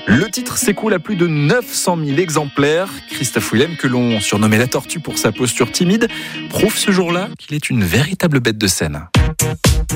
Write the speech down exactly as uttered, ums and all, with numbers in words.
Le titre s'écoule à plus de neuf cent mille exemplaires. Christophe Willem, que l'on surnommait la tortue pour sa posture timide, prouve ce jour-là qu'il est une véritable bête de scène.